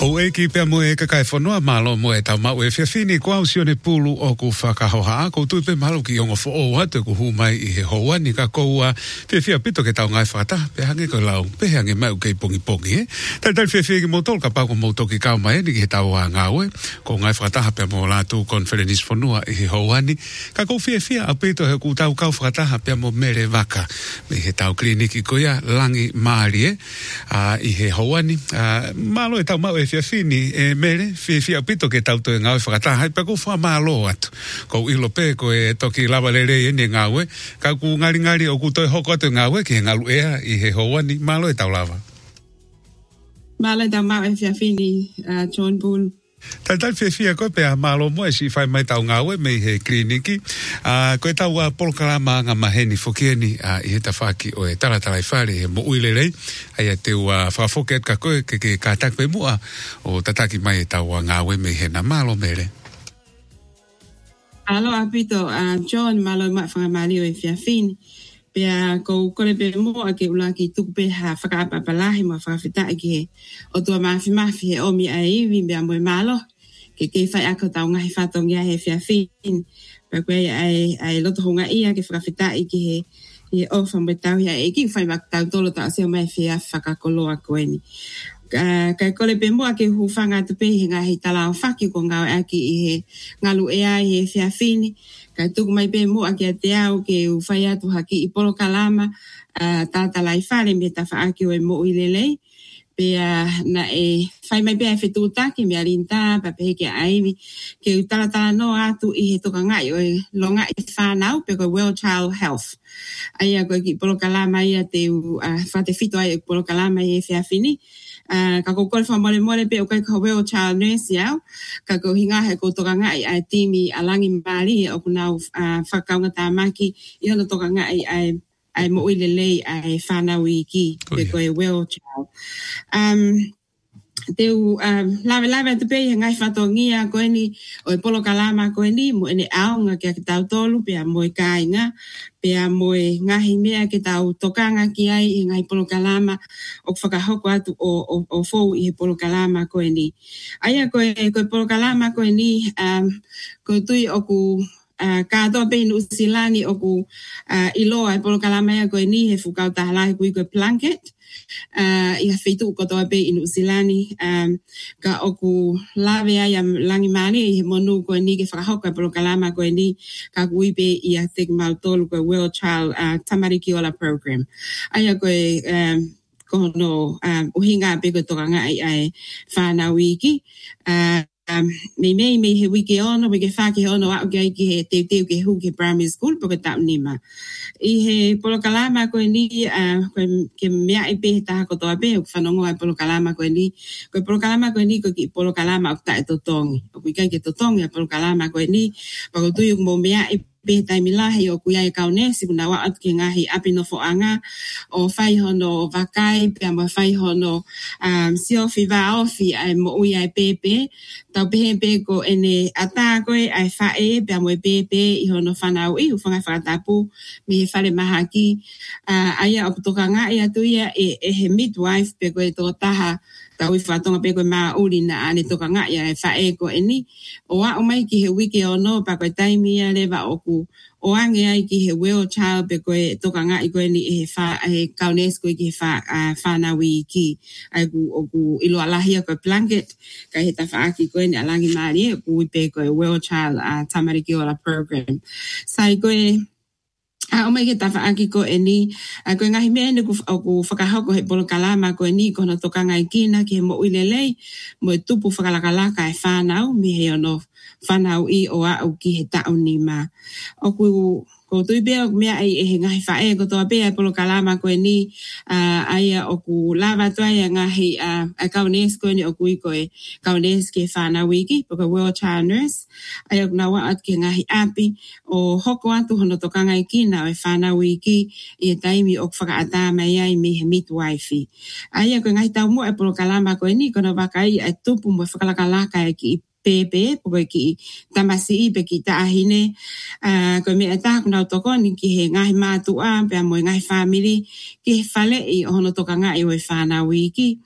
O eki pia mo e kakai whanua malo mo e tau mau e whiawhini kua usione pulu o ku whakahoha ko tui pe malo ki ongo fo o hatu ku humai i he hoa ni ka koua whiawhia pito ke tau ngai whakata pe hange ko lau pe hange mau kei pongi pongi tal whiawhia ki mo tol ka pako mo toki kau mai ni ki he tau a ngaue ko ngai whakata pia mo latu konferenis whanua i he hoa ni ka kou whiawhia a pito he ku tau kau whakata pia mo mere waka me he tau kliniki ko ia langi maari i he hoa ni malo e tau mau e whiawhini e mere, whiawhia pito ke tau to e ngau e whakata, hai pa ko wha malo atu. Ko ilo pe ko e toki lawa lere e ne ngau e, ka ku ngari o ku toi hoko atu ngau e, ki he ngalu ea i he hoa ni, malo e tau lava. Malo e tau mau e whiawhini, John Bull. Tal whiawhia koe pea malo mo e si whai mai tau ngau e me he kliniki. Koe tau a polokalama nga maheni whokieni i he tawhaki o e taratara i whare he mo uilelei. Ai a te ua whafoket ka koe ke kātak pe mua o tataki mai e tau a ngau e me he na malo mere. Alo apito, John malo ma whangamali o e whiawhini. Pea ko kore pe mo a ke ula ki tuku pe ha whakaapapalahi mo whakawhita ki he o tua mafi he omi a iwi mea mo e malo ke whai ako tau ngahi whatongia he whiawhini pa koe ai loto honga ia ke whakawhita ki he ofa mo tau hea e ki whai mak tau tolo tau seo mai whia whakakoloa koe ni kai kore pe mo a ke hufanga tu pe he ngahi talao whaki ko ngau aki i he ngalu ea i he whiawhini kai tuku mai pe mo aki a te au ke whai atu haki i polo kalama tātala i whare me ta whaaki o e mo uilelei pe na e whai mai pe a whetūtaki me a rinta pa pe ke aiwi ke utaratala no atu i he toka ngai o e longa i whanau pe ko World Child Health ai a koe ki polo kalama i a te whate whito ai e polo kalama i e whiawhini ka ko kore whamore pe o kai ka World Child Nurse iau, ka ko hinga he ko toka ngai ai timi alangi mari o kunau whakaunga tāmaki i hono toka ngai ai mo uilelei ai whanau i ki pe koe World Child. Teu lawe te pei ngai whatongia koe ni o e polo kalama koe ni mo ene aonga kia ki tau tolu pea mo e kāinga pea mo e ngahi mea ki tau tokanga ki ai i ngai polo kalama o whakahoko atu o fou i he polo kalama koe ni. Aia koe polo kalama koe ni koe tui o ku kātoa pei nu usilani o ku iloa e polo kalama ia koe ni he whukau tahalahi kui koe Plunkett. I ha wheitu ko toa pe inu usilani ka oku lawe ai am langi mani i he monu koe ni ke whakahoka polo kalama koe ni ka kui pe i a te mautolu koe World Child Tamariki Ola Program. Aia koe kono uhinga pe koe toka ngai ai whanau iki. Me he wiki ono, wiki whaki ono au ki he teu ke hu ke primary school po ke tau nima. I he polo kalama koe ni, ke mea i pe he taha kotoa pe, o whanongo ai polo kalama koe ni. Koe polo kalama koe ni, koe ki polo kalama o tae totongi. O kui kai ke totongi a polo kalama koe ni, pako tui mo mea i pe taimi lahi o kuia e kaunesi kuna wa atu ki ngahi api no foanga o whai hono wakai pia mo whai hono siofi wa ofi ai mo ui ai pepe tau pehe ko ene ata koe ai whae pia mo e pepe i hono whanau i uwhanga whakatapu mi he whare mahaki aia o kutoka ngā i atu ia e he midwife pe koe tō taha tau i whatonga pe koe maa uri na ane toka ngā ia e whae ko eni o a o mai ki he wiki o no pa koe taimi ia lewa o ku o ange ai ki he World Child pe koe toka ngā i koe ni e he kaunes koe ki he whanawi ki ai o ku ilo alahia koe Plunkett ka he ta whaaki koe ni alangi maari e ku pe koe World Child Tamariki Ola Program. Sai koe o mai ke tawa aki ko e ni, koe ngahi mea ni ku whakahoko he polo kalama ko e ni, kono toka ngai kina ki he mo uilelei, mo e tupu whakalakalaka e whanau, mi he ono whanau i o au ki he tau ni ma. O ko tui bea mea e he ngahi whae, ko toa bea e polo kalama ko e ni, aia o ku lava toa ngahi a kaunes ko e ni o kui ko e kaunes ki he whanau iki, po ko World Child Nurse, aia kuna wa at ki ngahi api, o hoko atu hono toka ngai kina, e whanau iki i e taimi o whakaata mai ai me he midwife. Aia koe ngai tau mo e polo kalama koe ni kono wakai ai tupu mo whakalakalaka e ki i pepe, koe ki tamasi i pe ki taahine, koe me e taha kuna toko ni ki he ngahi mātua, pea mo e ngahi whamiri, ki he whale i hono toka ngai o e whanau iki.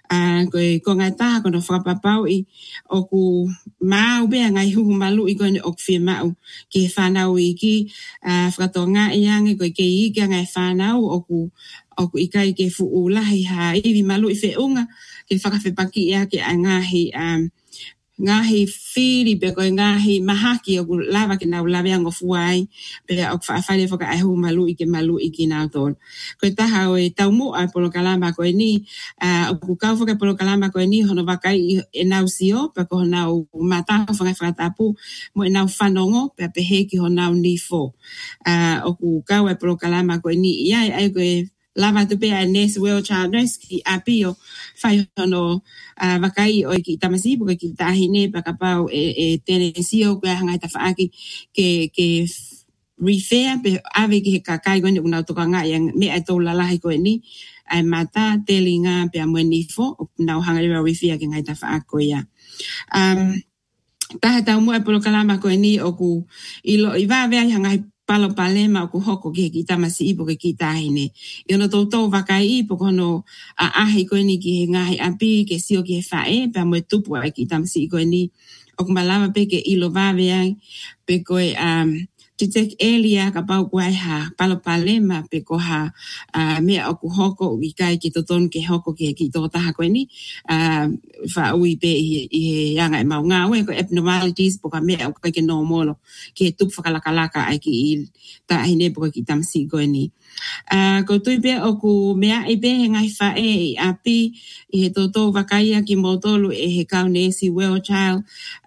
ko ngai taha kono whakapapau i o ku mau bea ngai huhu malu i koe o kwhia mau ke whanau i ki whakatonga i ange koe ke ika ngai whanau o ku ikai ke fuulahi ha iwi malu i whiunga ke whakawhepaki ia ke ngahi whiri pe koe ngahi mahaki o ku lava ke nau lawe ango fuai pe o whaafare whaka ai hu malu i ke nau tol. Koe taha o e tau mo a polo kalama koe ni o ku kau whaka polo kalama koe ni hono wakai e nau sio pe ko nau mataho whangai whakatapu mo e nau whanongo pe heki ho nau ni fo. O ku kau e polo kalama koe ni iai ai koe lava tu pe a Nurse World Child Nurse ki apio whai hono wakai o ki tamasi puka ki tahine pakapau e tene sio kua hangai tawhaaki ke refer pe ave ki he kakai koe ni unau toka ngā yang me ai tau lalahi koe ni ai mata telinga pe a mwe nifo o nau hangai refer ki ngai tawhaaki koe ia. Taha tau mua e polo kalama koe ni o ku ilo i vāwea i hangai palo palema o ku hoko ki tamasi ipo ki tahine. I ono tau wakai ipo kono a ahi koe ni ki he ngahi api ke sio ki he whae pe mo tupu ai ki tamasi koe ni o ku malama pe ke ilo vavea pe koe Titek elia ka pau kuai ha palo palema pe ko ha mea o ku hoko i kai ki toton ke hoko ki tō taha koe ni wha ui pe i he yanga e mau ngā ue ko abnormalities po ka mea o kai ke normalo ki he tup whakalakalaka ai ki i tahine po ki tamsi koe ni. Ko tui pe o ku mea i pe he ngai whae i api i he tō wakaia ki motolu e he kaunesi well child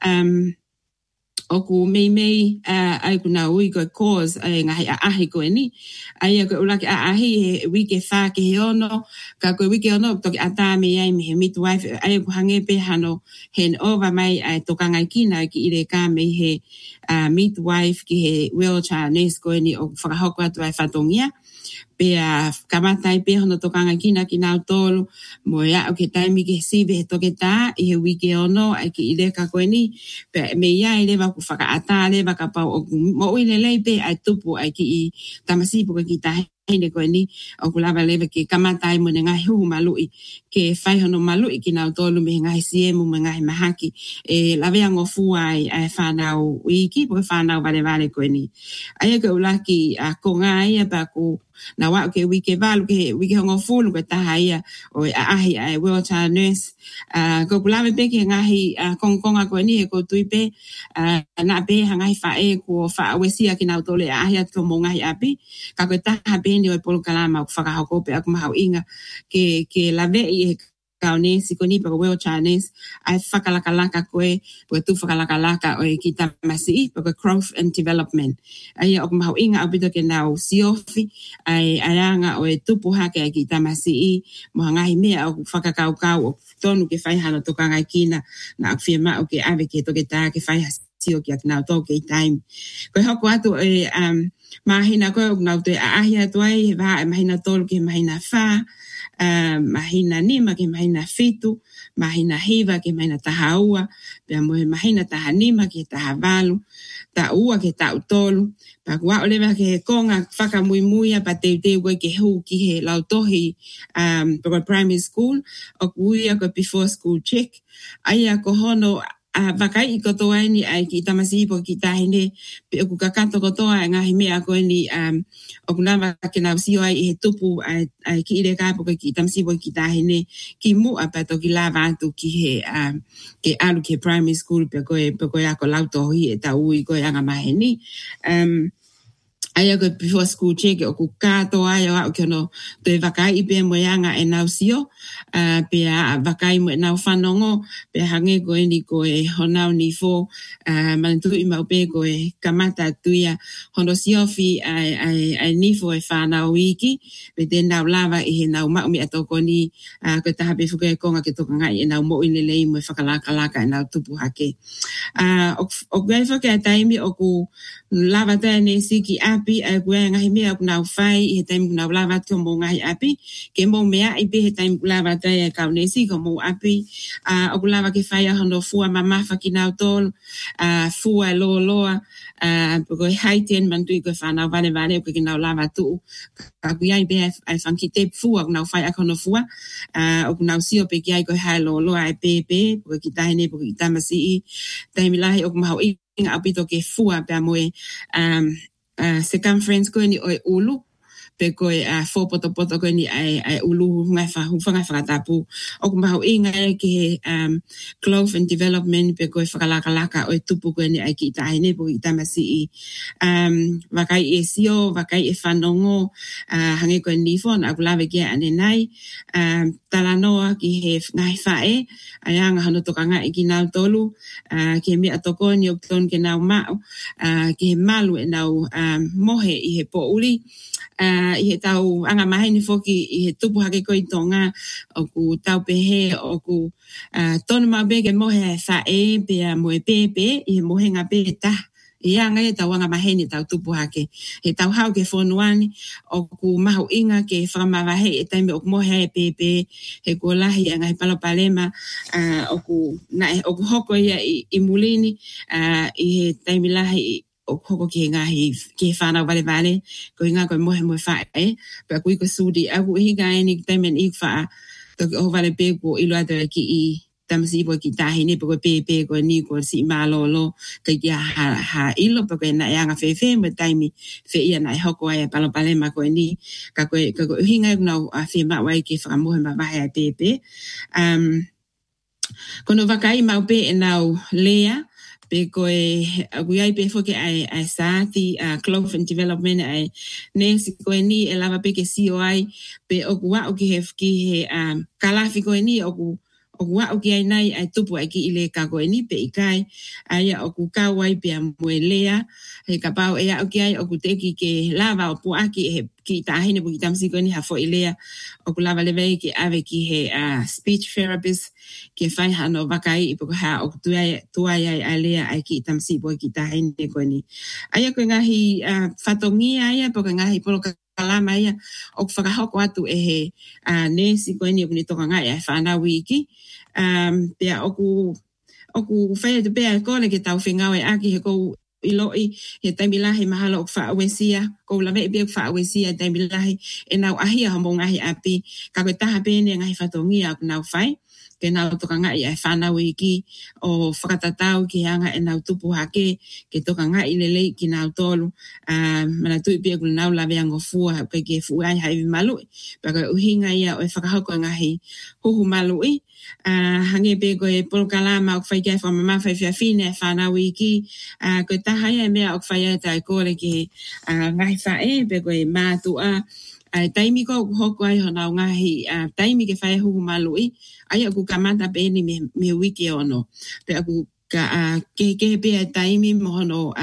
o ku mei ai ku na ui koe cause ai ngahi a ahi koe ni ai koe ulaki a ahi he wike wha ke he ono ka koe wike ono toki ata me ai me he midwife ai ku hange pe hano hen over mai ai toka ngai kina ki ire ka me he midwife ki he well child nurse koe ni o whakahoko atu ai whatongia pe kamatai pe hono tokanga kina ki nau tolu mo ia o ke taimi ke sibe he toke tā i he wike ono ai ki ire ka koe ni pe me ia i lewa ku whakaata lewa ka pau o mo uile lei pe ai tupu ai ki i tamasi puka ki tahe hine koe ni o ku lava lewa ki kamatai mo ne ngai huhu malui ke whai hono malui ki nau tolu me ngai siemu me ngai mahaki e lawea ngofu ai whanau wiki puka whanau vale koe ni ai koe ulaki ko ngai e pa ku na wa ke wike valu ke wike hongo fulu ke taha ia o ahi ai World Child Nurse ko kulame pe ke ngahi kongkonga ko ni ko tuipe na pe hangai fae ko fa wesia ki na tole ahi to mo ngahi api ka ko taha pe ni o polo kalama ko fa ko pe ak mau inga ke lave i kaunesi ko ni pa World Child Nurse ai whakalakalaka koe po tu whakalakalaka o ki tamasi po growth and development ai o mau inga abito ke nau siofi ai anga o tupu hake ki tamasi mo ngai mea o whakakaukau o tonu ke whai hana toka ngai kina na akfirma o ke ave ke toke tā ke whai sio ki ak nau toke i time koe hoko atu e mahina koe o nau te ahi atu ai wa mahina tolu ke mahina wha mahina nima ke mahina fitu, mahina hiva ke mahina taha ua, pia mohe mahina taha nima ke taha valu, ta ua ke ta utolu, pa kua olewa ke konga whaka mui muia pa te koe ke hu ki he lautohi primary school, o kuia ko before school check, aia ko hono wakai i kotoa ni ai ki tamasi po ki tahine pe ku kakato kotoa ngahi mea ko ni o kunava ke na sio ai he tupu ai ki ire ka po ki tamasi po ki tahine ki mu apa to ki lava tu ki he ke alu ke primary school pe ko ya ko lauto hi e ta ui ko anga maheni ai ko before school check o ku kato ai o ke no te wakai i pe mo anga e na sio pe wakai mo na whanongo pe hange ko ni ko e honau ni fo mantu i mau pe ko e kamata tuia hono siofi ai ni fo e whanau wiki pe te nau lava i he nau mau mi ato ko ni ko taha pe fuke konga ke toka ngai e nau mo i lelei mo e whakalaka e nau tupu hake o gai whake a taimi o ku lava tane siki api a kue ngahi mea kunau whai I he taim kunau lava tō mō ngahi api ke mō mea I pe he taim lava tai kau nesi ko mō api o kulava ke whai a hono fua mamafa ki nau tōlu fua loa loa poko e haiten mantui koe whanau vale vale o ke nau lava tuu ka kuiai pe ai whanki te fua kunau whai a kono fua o kunau sio pe ki ai koe hai loa loa e pepe poko ki tahine poko ki tamasi I taimi lahi o kumahau Inga apito ke fua pe moe circumference ko ni oi ulu pe ko fo poto ko ni ai ulu ngai fa hufanga whakatapu o kumahau inga ke growth and development pe ko whakalaka oi tupu ko ni ai ki tahine po I tamasi wakai e sio wakai e whanongo hange ko ni fo na kulawe kia ane nai talanoa ki he ngai whae ayanga hano toka ngai ki nau tolu ke mea toko ni okton ke nau mao ki he malu e nau mohe I he po uli I he tau anga mahe ni foki I he tupu hake koi tonga o ku tau pehe o ku tonu mau bege mohe e whae pea moe pepe I he mohe ngā peta Ia ngai e tau anga mahe ni tau tupu hake. He tau hau ke whonuani o ku mahu inga ke whakamawahe e taime o ku mohe e pepe he kuolahi anga he palopalema o ku hoko ia I mulini I he taime lahi o hoko ki ngahi ke whanau vale vale ko inga koe mohe whae pa kui ko sudi aku higa eni taime ni wha o vale pe ko ilo atu ki I tamasi po ki tahine po ko pepe ko ni ko si malolo ka kia ha ilo po ko na yanga fefe mo taimi fe ia na hoko ai palopalema ko ni ka ko hinga no a fe ma wai ke fra mo ma vai pepe kono vakai mau pe e nau lea pe koe aguiai pe foke ai sati growth and development ai nesi koe ni e lava pe ke COI pe o kua o ki he kalafi koe ni o ku wa o ki ai nai ai tupu ai ki ile ka koe ni pe ikai ai o ku kawai pe moelea he ka pau e o ki ai o ku teki ke lava o puaki he ki tahine bu ki tamsi koe ni ha fo ilea o ku lava leve ki ave ki he speech therapist ke fai hano wakai I poko ha o ku tuai ai alea ai ki tamsi bu ki tahine koe ni ai koe ngahi whatongia ai poko ngahi polo kalama ia o ku whakahoko atu e he nesi koe ni o kuni toka ngai ai whanau iki pea oku whaia te pea kone ke tau whengau e aki he kou iloi he taimilahi mahalo o whaawesia kou lawe e pia whaawesia taimilahi e nau ahia homo ngahi api ka koe taha pene ngahi whatongia o nau whai ke nau toka ngai ai whanau iki o whakatatau ki anga e nau tupu hake ke toka ngai lelei ki nau tolu mana tui pia kule nau lawe ango fua pe ke fuai haiwi malui pa koe uhinga ia o e whakahoko ngahi huhu malui hange pe koe polokalama o whaikai whamama whai whiawhine e whanau iki koe taha ia mea o whaia tai kore ki ngahi whae pe koe mātua taimi ko hoko ai honau ngahi taimi ke whae huhu malui ai aku kamata pe ni me wiki ono pe aku ka ke pe taimi mohono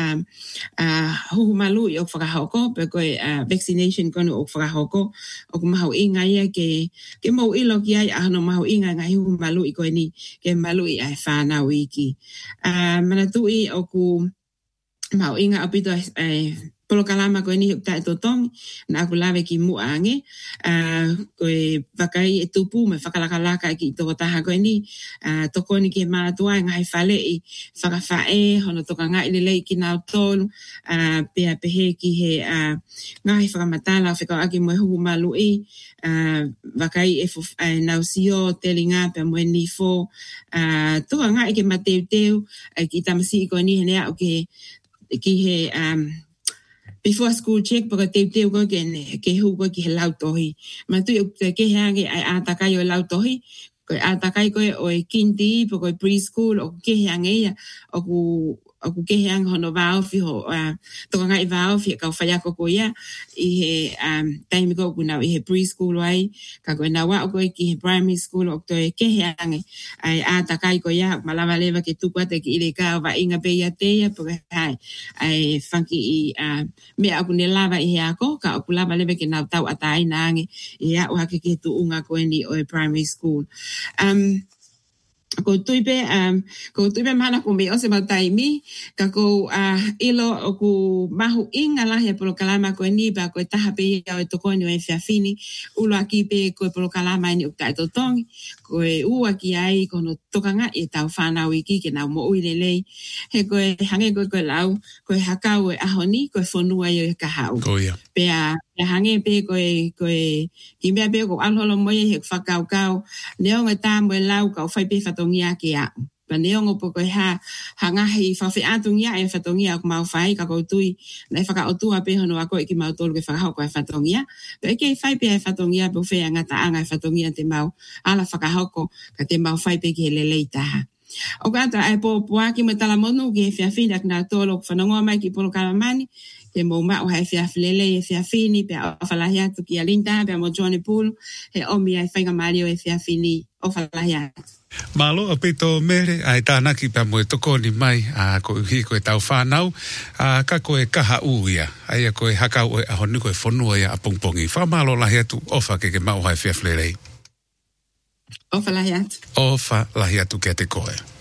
huhu malui o whakahoko pe koe vaccination kono o whakahoko o ku mahu inga ia ke mau ilo ki ai ahano mahu inga ngai huhu malui koe ni ke malui ai whanau iki manatui o ku mahu inga apito polokalama koe ni hukta e totong na aku lawe ki muange koe wakai e tupu me whakalakalaka ki toko taha koe ni toko ni ke mātua ngai whale I whakawhae hono toka ngai lelei ki nau tolu pea pehe ki he ngai whakamatala o whekau aki moe huhu malui wakai e nau sio telinga pea moe nifo toka ngai ke mateu teu ki tamasi koe ni henea o ki he before school check porque te go ke hu go ki lautohi ma tu ke hange ai atakai o lautohi ko atakai ko o kinti porque preschool o ke hange o ku ke hang hono vao fi ho to ngai vao fi ka fa ko ia I he time ko kuna I he preschool ai ka ko na wa ko ki primary school o to ke hang ai atakai ko ia malava leva ke tu kwate ki ile ka va inga pe ia te ia porque ai funky me aku ne lava I ako ka aku lava leva ke na tau atai nange ia o hake ke tu unga ko ni o primary school ko tuipe mana ko me o se mataimi ka ko ilo o ku mahu inga la he polo kalama ko ni ba ko taha pe ya o tokoni o e fiafini ulo aki pe ko polo kalama ni o tai totongi ko e ua ki ai ko no tokanga e tau whanau iki ke nau mo uilelei he ko e hange ko lau ko e hakau e ahoni ko e whonua i o e kahau pe a hange pe ko e ki mea pe ko alholo moe he whakau kau neo ngai tā mo e lau kau whai pe whatongia ki a pa neongo po koe hangahi whawhi atungia e whatongia ko mau whai ka koutui nei whakaotua pe hono ako e ki mau tolu ke whakahau ko e whatongia pe ke whai pe e whatongia po whea ngata anga e whatongia te mau ala whakahoko ka te mau whai pe ki he lelei taha o kata e po puaki me talamonu ki he whiawhina kina tolo whanongoa mai ki polo karamani ke mo mao hai whiawhilele e whiawhini pe a whalahi atu ki a linda pe a mo Johnny Pool he omi ai whainga mario e whiawhini o whalahi atu. Malo a pito mere ai tānaki pa mo e toko ni mai a ko hi ko e tau whanau a ka ko e kaha uia ai a ko e hakau e ahoni ko e whonua ia a pongpongi whamalo lahi atu ofa ke mau hai whiawhilele o whalahi atu o whalahi atu ke te koe